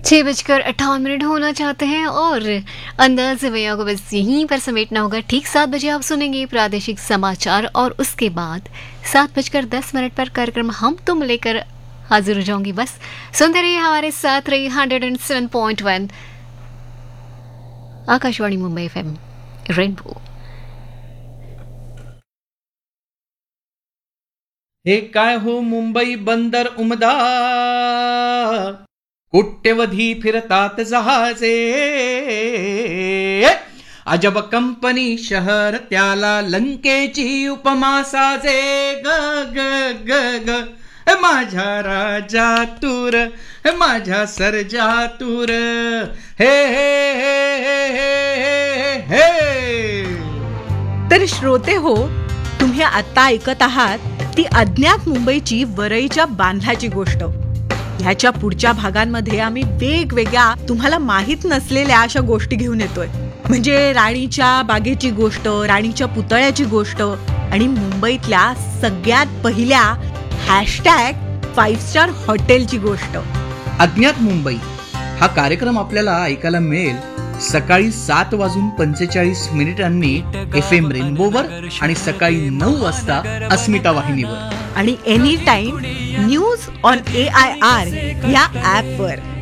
6:58 होना चाहते हैं और अंदाज़ भैया को बस यहीं पर समेटना होगा। ठीक 7 बजे आप सुनेंगे प्रादेशिक समाचार और उसके बाद 7:10 पर कार्यक्रम हम तुम लेकर हाजिर हो जाऊंगी। बस सुनते रहिए, हमारे साथ रहिए 107.1 आकाशवाणी मुंबई FM रेनबो। हे काय हो मुंबई बंदर उमदा, कोट्यवधी फिरतात जहाजे, अजब कंपनी शहर त्याला लंकेची उपमा साजे, ग ग ग ग माझ्या राजा तूर, माझ्या सर्जा तूर, हे हे हे हे हे हे। तर श्रोते हो, तुम्ही आता ऐकत आहात ती अज्ञात मुंबईची वरईच्या बांधल्याची गोष्ट। ह्याच्या पुढच्या भागांमध्ये आम्ही वेगवेगळ्या तुम्हाला माहित नसलेल्या अशा गोष्टी घेऊन येतोय, म्हणजे राणीच्या बागेची गोष्ट, राणीच्या पुतळ्याची गोष्ट आणि मुंबईतल्या सगळ्यात पहिल्या #5 स्टार हॉटेलची गोष्ट। अज्ञात मुंबई हा कार्यक्रम आपल्याला ऐकायला मिळेल सकाळी 7:45 FM रेनबोवर आणि सकाळी 9 वाजता अस्मिता वाहिनीवर आणि any time news on AIR या ॲपवर।